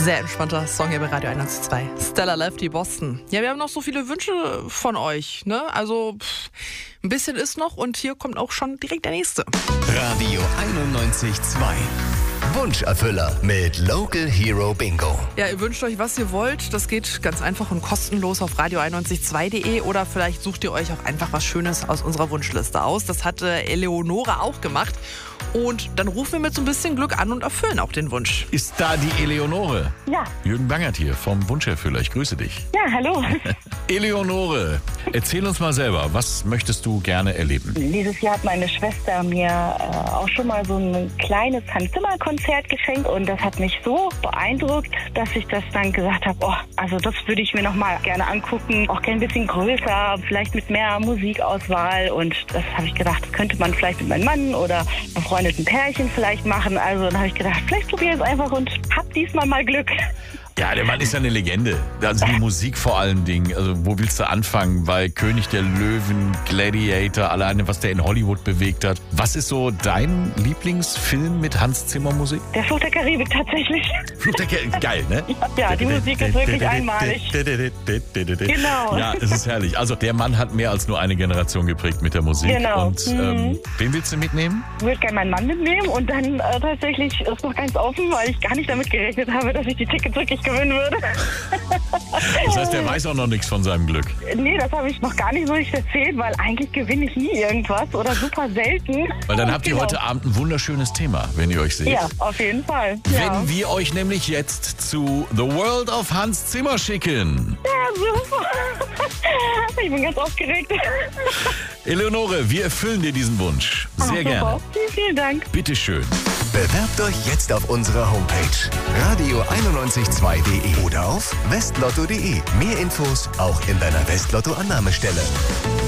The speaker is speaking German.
Sehr entspannter Song hier bei Radio 102. Stella Lefty Boston. Ja, wir haben noch so viele Wünsche von euch, ne? Also ein bisschen ist noch und hier kommt auch schon direkt der nächste. Radio 91.2. Wunscherfüller mit Local Hero Bingo. Ja, ihr wünscht euch, was ihr wollt. Das geht ganz einfach und kostenlos auf radio912.de oder vielleicht sucht ihr euch auch einfach was Schönes aus unserer Wunschliste aus. Das hat Eleonore auch gemacht. Und dann rufen wir mit so ein bisschen Glück an und erfüllen auch den Wunsch. Ist da die Eleonore? Ja. Jürgen Bangert hier vom Wunscherfüller. Ich grüße dich. Ja, hallo. Eleonore, erzähl uns mal selber, was möchtest du gerne erleben? Dieses Jahr hat meine Schwester mir auch schon mal so ein kleines Hans-Zimmer-Konzert geschenkt und das hat mich so beeindruckt, dass ich das dann gesagt habe, also das würde ich mir noch mal gerne angucken. Auch gerne ein bisschen größer, vielleicht mit mehr Musikauswahl und das habe ich gedacht, das könnte man vielleicht mit meinem Mann oder befreundeten Pärchen vielleicht machen. Also dann habe ich gedacht, vielleicht probiere ich es einfach und hab diesmal mal Glück. Ja, der Mann ist ja eine Legende. Also die Musik vor allen Dingen. Also wo willst du anfangen? Bei König der Löwen, Gladiator, alleine was der in Hollywood bewegt hat. Was ist so dein Lieblingsfilm mit Hans Zimmer Musik? Der Fluch der Karibik tatsächlich. Fluch der Karibik, geil, ne? Ja, die Musik ist wirklich einmalig. Genau. Ja, es ist herrlich. Also der Mann hat mehr als nur eine Generation geprägt mit der Musik. Genau. Und wen willst du mitnehmen? Ich würde gerne meinen Mann mitnehmen und dann tatsächlich ist noch ganz offen, weil ich gar nicht damit gerechnet habe, dass ich die Tickets wirklich gewinnen würde. Das heißt, der weiß auch noch nichts von seinem Glück. Nee, das habe ich noch gar nicht so richtig erzählt, weil eigentlich gewinne ich nie irgendwas oder super selten. Weil dann habt ihr heute Abend ein wunderschönes Thema, wenn ihr euch seht. Ja, auf jeden Fall. Ja. Wenn wir euch nämlich jetzt zu The World of Hans Zimmer schicken. Ja, super. Ich bin ganz aufgeregt. Eleonore, wir erfüllen dir diesen Wunsch. Sehr gerne. Vielen Dank. Bitteschön. Bewerbt euch jetzt auf unserer Homepage radio912.de oder auf westlotto.de. Mehr Infos auch in deiner Westlotto-Annahmestelle.